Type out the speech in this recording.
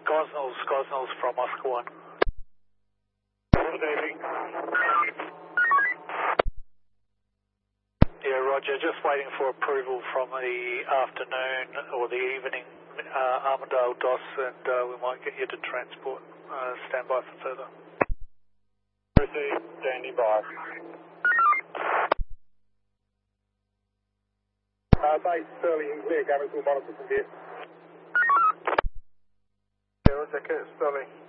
Gosnells from Oscar 1. Good evening. Yeah, Roger. Just waiting for approval from the afternoon or the evening Armidale DOS, and we might get you to transport. Stand by for further. Received, standing by. Base Sterling, clear, cabin to monitor from here. Yeah, Roger, Kurt Sterling.